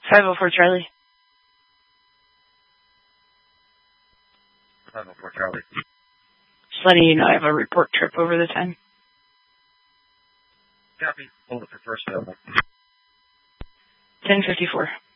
504 Charlie. 504 Charlie. Just letting you know I have a report trip over the time. Copy. Hold it for first available. 1054.